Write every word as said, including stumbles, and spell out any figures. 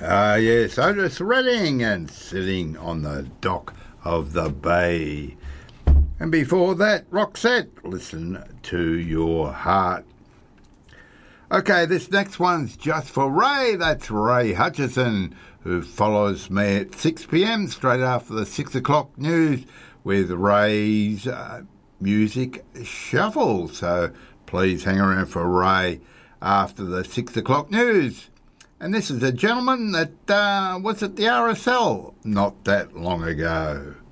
Ah, yes, Otis Redding and Sitting on the Dock of the Bay. And before that, Roxette, Listen to Your Heart. Okay, this next one's just for Ray. That's Ray Hutchison, who follows me at six p.m, straight after the six o'clock news, with Ray's uh, Music Shuffle. So please hang around for Ray after the six o'clock news. And this is a gentleman that uh, was at the R S L not that long ago.